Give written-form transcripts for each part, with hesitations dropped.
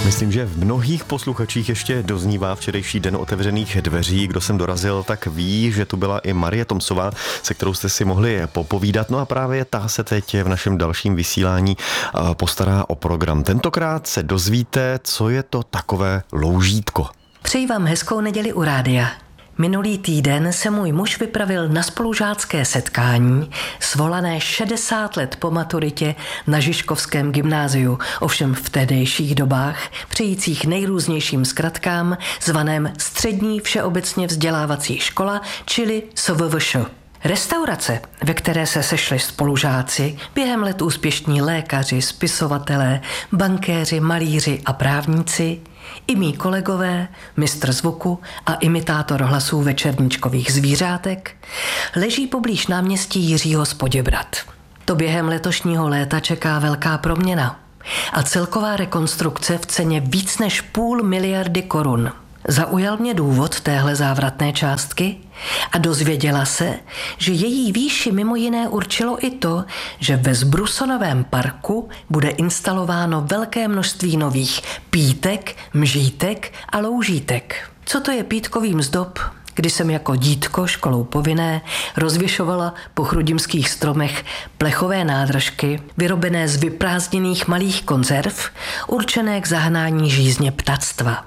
Myslím, že v mnohých posluchačích ještě doznívá včerejší den otevřených dveří. Kdo sem dorazil, tak ví, že tu byla i Marie Tomsová, se kterou jste si mohli popovídat. No a právě ta se teď v našem dalším vysílání postará o program. Tentokrát se dozvíte, co je to takové loužítko. Přeji vám hezkou neděli u rádia. Minulý týden se můj muž vypravil na spolužácké setkání svolané 60 let po maturitě na Žižkovském gymnáziu, ovšem v tehdejších dobách přejících nejrůznějším zkratkám zvaném Střední všeobecně vzdělávací škola, čili SVVŠ. Restaurace, ve které se sešli spolužáci, během let úspěšní lékaři, spisovatelé, bankéři, malíři a právníci, i mí kolegové, mistr zvuku a imitátor hlasů večerníčkových zvířátek, leží poblíž náměstí Jiřího z Poděbrad. To během letošního léta čeká velká proměna a celková rekonstrukce v ceně víc než 500 miliardy korun. Zaujal mě důvod téhle závratné částky a dozvěděla se, že její výši mimo jiné určilo i to, že ve Zbrusonovém parku bude instalováno velké množství nových pítek, mžítek a loužítek. Co to je pítkovým zdob? Když jsem jako dítko školou povinné rozvěšovala po chrudimských stromech plechové nádržky vyrobené z vyprázdněných malých konzerv určené k zahnání žízně ptactva.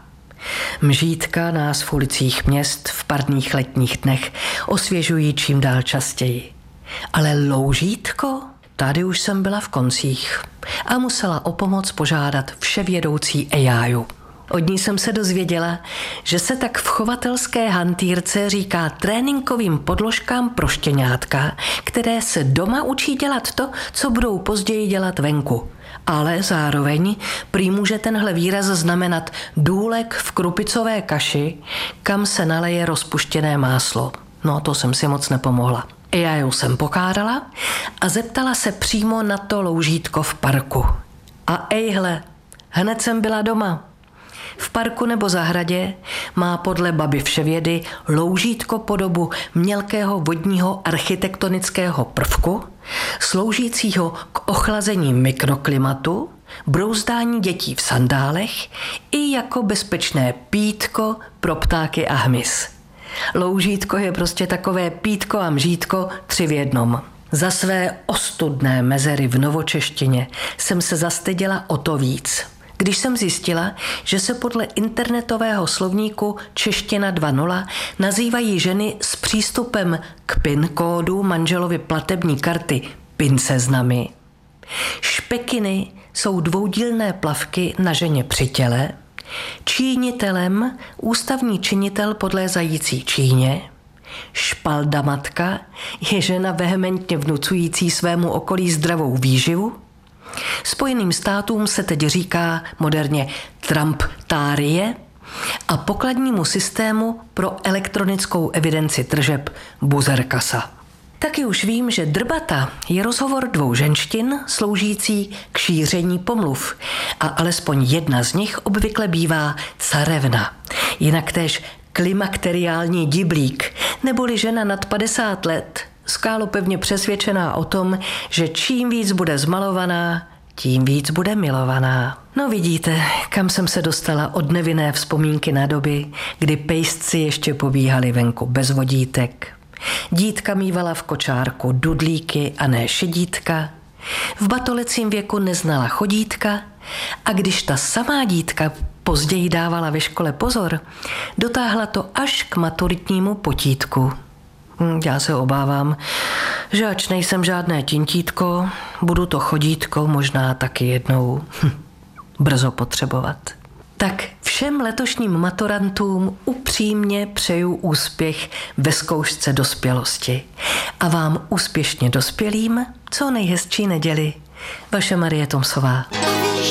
Mžítka nás v ulicích měst v parních letních dnech osvěžují čím dál častěji. Ale loužítko? Tady už jsem byla v koncích a musela o pomoc požádat vševědoucí Ejáju. Od ní jsem se dozvěděla, že se tak v chovatelské hantýrce říká tréninkovým podložkám pro štěňátka, které se doma učí dělat to, co budou později dělat venku. Ale zároveň prý může tenhle výraz znamenat důlek v krupicové kaši, kam se naleje rozpuštěné máslo. No, to jsem si moc nepomohla. Já ju jsem pokádala a zeptala se přímo na to loužítko v parku. A ejhle, hned jsem byla doma. V parku nebo zahradě má podle baby vševědy loužítko podobu mělkého vodního architektonického prvku, sloužícího k ochlazení mikroklimatu, brouzdání dětí v sandálech i jako bezpečné pítko pro ptáky a hmyz. Loužítko je prostě takové pítko a mžítko 3 v jednom. Za své ostudné mezery v novočeštině jsem se zastyděla o to víc, když jsem zjistila, že se podle internetového slovníku Čeština 2.0 nazývají ženy s přístupem k PIN kódu manželovy platební karty pinceznami. Špekiny jsou dvoudílné plavky na ženě při těle, čínitelem ústavní činitel podlézající číně, špaldamatka je žena vehementně vnucující svému okolí zdravou výživu, Spojeným státům se teď říká moderně Trumptárie a pokladnímu systému pro elektronickou evidenci tržeb buzerkasa. Taky už vím, že drbata je rozhovor 2 ženštin sloužící k šíření pomluv a alespoň jedna z nich obvykle bývá carevna, jinak též klimakteriální diblík, neboli žena nad 50 let, skálopevně přesvědčená o tom, že čím víc bude zmalovaná, tím víc bude milovaná. No vidíte, kam jsem se dostala od nevinné vzpomínky na doby, kdy pejsci ještě pobíhali venku bez vodítek. Dítka mívala v kočárku dudlíky a ne šedítka. V batolecím věku neznala chodítka a když ta samá dítka později dávala ve škole pozor, dotáhla to až k maturitnímu potítku. Já se obávám, že ač nejsem žádné tintítko, budu to chodítko možná taky jednou brzo potřebovat. Tak všem letošním maturantům upřímně přeju úspěch ve zkoušce dospělosti. A vám úspěšně dospělým co nejhezčí neděli. Vaše Marie Tomsová.